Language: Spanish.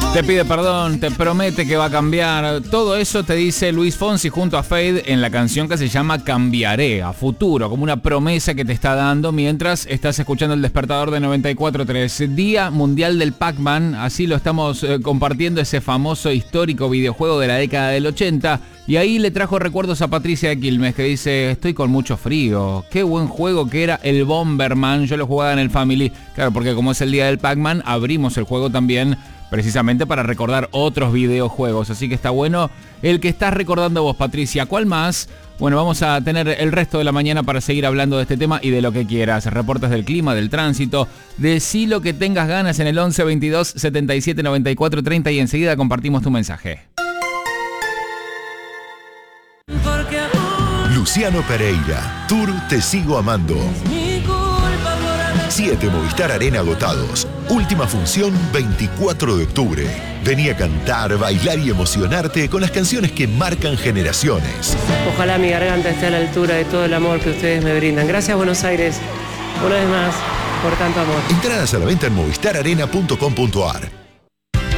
Te pide perdón, te promete que va a cambiar. Todo eso te dice Luis Fonsi junto a Fade en la canción que se llama Cambiaré, a futuro, como una promesa que te está dando mientras estás escuchando El Despertador de 94.3. Día Mundial del Pac-Man, así lo estamos compartiendo, ese famoso histórico videojuego de la década del 80. Y ahí le trajo recuerdos a Patricia de Quilmes, que dice: estoy con mucho frío. Qué buen juego que era el Bomberman. Yo lo jugaba en el Family. Claro, porque como es el día del Pac-Man, abrimos el juego también precisamente para recordar otros videojuegos. Así que está bueno el que estás recordando vos, Patricia. ¿Cuál más? Bueno, vamos a tener el resto de la mañana para seguir hablando de este tema y de lo que quieras. Reportes del clima, del tránsito. Decí lo que tengas ganas en el 11 22 77 94 30 y enseguida compartimos tu mensaje. Luciano Pereira, Tour Te Sigo Amando. 7 Movistar Arena agotados. Última función 24 de octubre. Vení a cantar, bailar y emocionarte con las canciones que marcan generaciones. Ojalá mi garganta esté a la altura de todo el amor que ustedes me brindan. Gracias, Buenos Aires, una vez más, por tanto amor. Entradas a la venta en movistararena.com.ar.